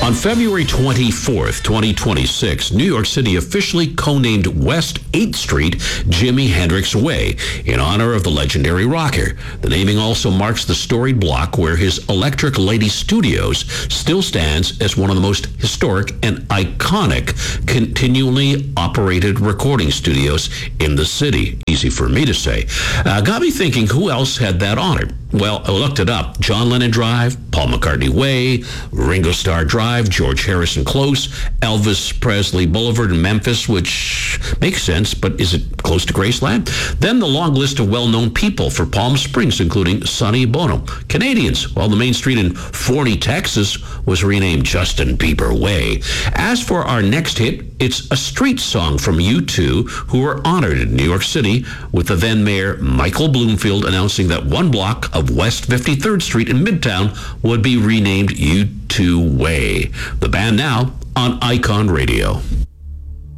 On February 24th, 2026, New York City officially co-named West 8th Street Jimi Hendrix Way in honor of the legendary rocker. The naming also marks the storied block where his Electric Lady Studios still stands as one of the most historic and iconic continually operated recording studios in the city. Easy for me to say. Got me thinking, who else had that honor? Well, I looked it up. John Lennon Drive, Paul McCartney Way, Ringo Starr Drive, George Harrison Close, Elvis Presley Boulevard in Memphis, which makes sense, but is it close to Graceland? Then the long list of well-known people for Palm Springs, including Sonny Bono. Canadians, well, the main street in Forney, Texas, was renamed Justin Bieber Way. As for our next hit, it's a street song from U2, who were honored in New York City, with the then mayor Michael Bloomfield announcing that one block of West 53rd Street in Midtown would be renamed U2 Way. The band now on Icon Radio.